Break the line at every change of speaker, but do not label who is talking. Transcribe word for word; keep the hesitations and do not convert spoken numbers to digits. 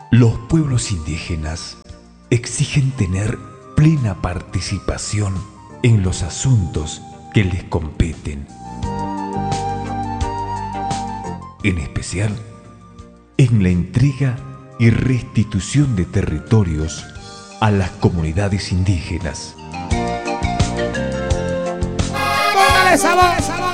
Los pueblos indígenas exigen tener plena participación en los asuntos que les competen, en especial en la entrega y restitución de territorios a las comunidades indígenas.
¡Póngale sabor, sabor!